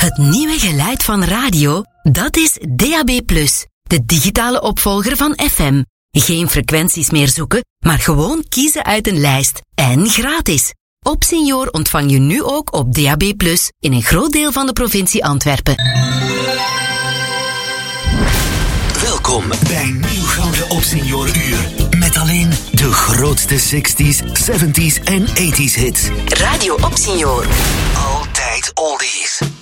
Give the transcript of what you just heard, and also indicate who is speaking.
Speaker 1: Het nieuwe geluid van radio, dat is DAB+, de digitale opvolger van FM. Geen frequenties meer zoeken, maar gewoon kiezen uit een lijst. En gratis. Opsenior ontvang je nu ook op DAB+, in een groot deel van de provincie Antwerpen.
Speaker 2: Welkom bij Nieuw Gouden Opsenior-uur. Met alleen de grootste 60s, 70s en 80s hits.
Speaker 1: Radio Opsenior.
Speaker 2: Altijd oldies.